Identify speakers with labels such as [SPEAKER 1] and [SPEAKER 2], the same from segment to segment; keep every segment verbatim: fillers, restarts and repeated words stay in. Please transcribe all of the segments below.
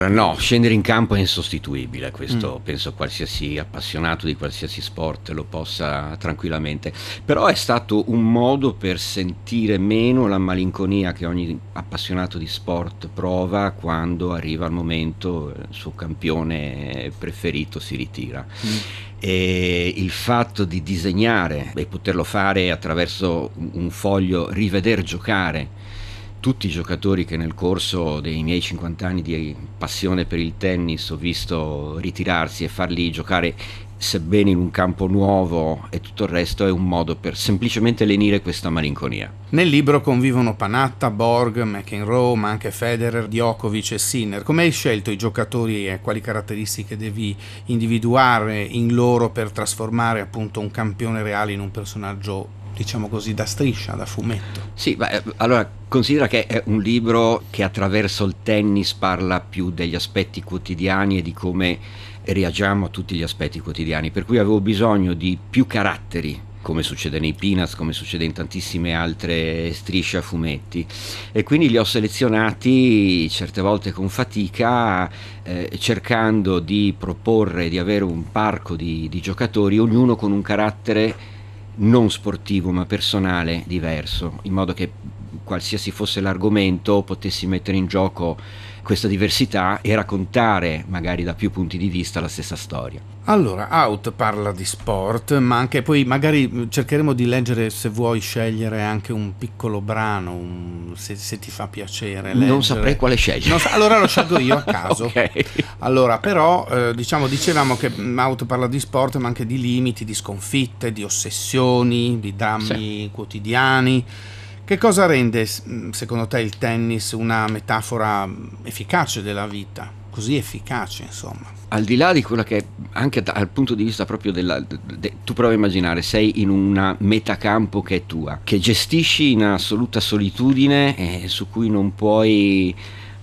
[SPEAKER 1] No, scendere in campo è insostituibile, questo
[SPEAKER 2] Mm.
[SPEAKER 1] penso qualsiasi appassionato di qualsiasi sport lo possa tranquillamente, però è stato un modo per sentire meno la malinconia che ogni appassionato di sport prova quando arriva il momento, il suo campione preferito si ritira.
[SPEAKER 2] Mm.
[SPEAKER 1] E il fatto di disegnare e poterlo fare attraverso un foglio, rivedere giocare tutti i giocatori che nel corso dei miei cinquanta anni di passione per il tennis ho visto ritirarsi e farli giocare, sebbene in un campo nuovo e tutto il resto, è un modo per semplicemente lenire questa malinconia.
[SPEAKER 2] Nel libro convivono Panatta, Borg, McEnroe, ma anche Federer, Djokovic e Sinner. Come hai scelto i giocatori e quali caratteristiche devi individuare in loro per trasformare appunto un campione reale in un personaggio, diciamo così, da striscia, da fumetto?
[SPEAKER 1] Sì, beh, allora considera che è un libro che attraverso il tennis parla più degli aspetti quotidiani e di come reagiamo a tutti gli aspetti quotidiani, per cui avevo bisogno di più caratteri, come succede nei Peanuts, come succede in tantissime altre strisce a fumetti, e quindi li ho selezionati certe volte con fatica, eh, cercando di proporre di avere un parco di, di giocatori, ognuno con un carattere non sportivo ma personale diverso, in modo che qualsiasi fosse l'argomento potessi mettere in gioco questa diversità e raccontare magari da più punti di vista la stessa storia.
[SPEAKER 2] Allora, Out parla di sport, ma anche poi magari cercheremo di leggere, se vuoi scegliere anche un piccolo brano, un- se, se ti fa piacere leggere.
[SPEAKER 1] Non saprei quale scegliere.
[SPEAKER 2] Non so- allora lo scelgo io a caso.
[SPEAKER 1] Ok.
[SPEAKER 2] Allora, però, eh, diciamo, dicevamo che mm, Out parla di sport, ma anche di limiti, di sconfitte, di ossessioni, di drammi
[SPEAKER 1] Sì.
[SPEAKER 2] quotidiani. Che cosa rende, s- mm, secondo te, il tennis una metafora mm, efficace della vita? Così efficace, insomma.
[SPEAKER 1] Al di là di quella che anche dal punto di vista proprio della de- de- tu prova a immaginare, sei in una metacampo che è tua, che gestisci in assoluta solitudine e su cui non puoi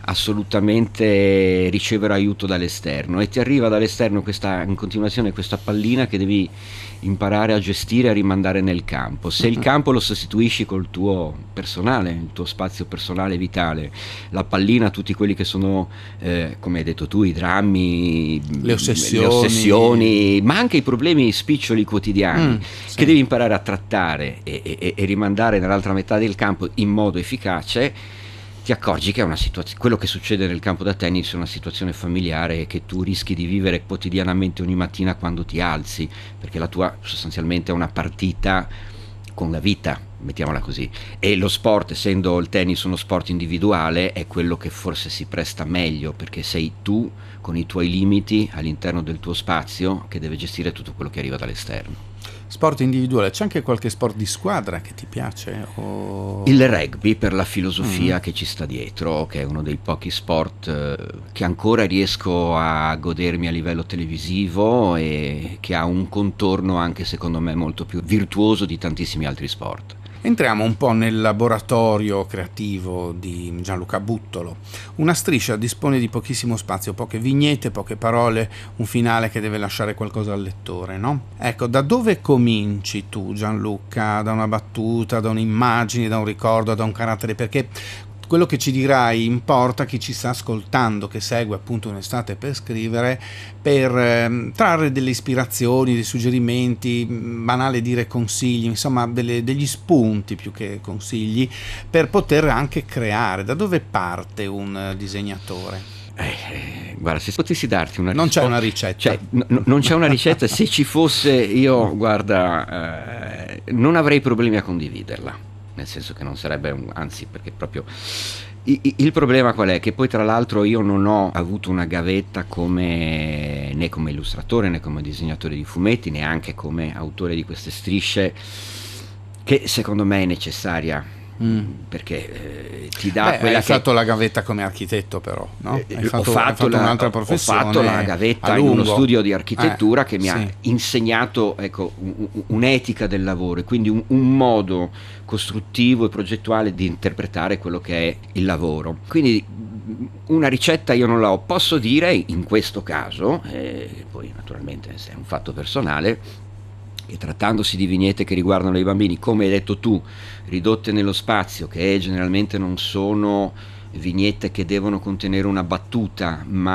[SPEAKER 1] assolutamente ricevere aiuto dall'esterno, e ti arriva dall'esterno questa, in continuazione, questa pallina che devi imparare a gestire e a rimandare nel campo. Se il campo lo sostituisci col tuo personale, il tuo spazio personale vitale, la pallina, tutti quelli che sono, eh, come hai detto tu, i drammi,
[SPEAKER 2] Le ossessioni.
[SPEAKER 1] le ossessioni, ma anche i problemi spiccioli quotidiani,
[SPEAKER 2] Mm, sì.
[SPEAKER 1] che devi imparare a trattare e, e- e rimandare nell'altra metà del campo in modo efficace, ti accorgi che è una situazione, quello che succede nel campo da tennis è una situazione familiare che tu rischi di vivere quotidianamente ogni mattina quando ti alzi, perché la tua sostanzialmente è una partita con la vita, mettiamola così, e lo sport, essendo il tennis uno sport individuale, è quello che forse si presta meglio, perché sei tu con i tuoi limiti all'interno del tuo spazio che deve gestire tutto quello che arriva dall'esterno.
[SPEAKER 2] Sport individuale, c'è anche qualche sport di squadra che ti piace? O...
[SPEAKER 1] Il rugby, per la filosofia
[SPEAKER 2] Mm.
[SPEAKER 1] che ci sta dietro, che è uno dei pochi sport eh, che ancora riesco a godermi a livello televisivo e che ha un contorno anche secondo me molto più virtuoso di tantissimi altri sport.
[SPEAKER 2] Entriamo un po' nel laboratorio creativo di Gianluca Buttolo. Una striscia dispone di pochissimo spazio, poche vignette, poche parole, un finale che deve lasciare qualcosa al lettore, no? Ecco, da dove cominci tu, Gianluca? Da una battuta, da un'immagine, da un ricordo, da un carattere? Perché quello che ci dirai importa a chi ci sta ascoltando, che segue appunto Un'estate per scrivere, per ehm, trarre delle ispirazioni, dei suggerimenti, mh, banale dire consigli, insomma delle- degli spunti più che consigli, per poter anche creare. Da dove parte un eh, disegnatore?
[SPEAKER 1] Eh, guarda, se potessi darti una
[SPEAKER 2] Non c'è
[SPEAKER 1] risposta,
[SPEAKER 2] una ricetta.
[SPEAKER 1] cioè, n- n- non c'è una ricetta, se ci fosse io, guarda, eh, non avrei problemi a condividerla, nel senso che non sarebbe un, anzi, perché proprio i- i- il problema qual è? Che poi tra l'altro io non ho avuto una gavetta come né come illustratore né come disegnatore di fumetti, neanche come autore di queste strisce, che secondo me è necessaria.
[SPEAKER 2] Mm.
[SPEAKER 1] Perché eh, ti dà
[SPEAKER 2] Beh,
[SPEAKER 1] quella
[SPEAKER 2] hai
[SPEAKER 1] che
[SPEAKER 2] fatto la gavetta come architetto, però, no?
[SPEAKER 1] eh,
[SPEAKER 2] Hai
[SPEAKER 1] ho
[SPEAKER 2] fatto,
[SPEAKER 1] fatto,
[SPEAKER 2] hai fatto
[SPEAKER 1] la,
[SPEAKER 2] un'altra
[SPEAKER 1] ho
[SPEAKER 2] professione
[SPEAKER 1] fatto la
[SPEAKER 2] a
[SPEAKER 1] gavetta in
[SPEAKER 2] lungo.
[SPEAKER 1] uno studio di architettura
[SPEAKER 2] Eh,
[SPEAKER 1] che mi
[SPEAKER 2] sì.
[SPEAKER 1] ha insegnato, ecco, un- un- un'etica del lavoro, e quindi un, un modo costruttivo e progettuale di interpretare quello che è il lavoro. Quindi una ricetta io non la ho. Posso dire in questo caso, eh, poi naturalmente se è un fatto personale, che trattandosi di vignette che riguardano i bambini, come hai detto tu, ridotte nello spazio, che generalmente non sono vignette che devono contenere una battuta, ma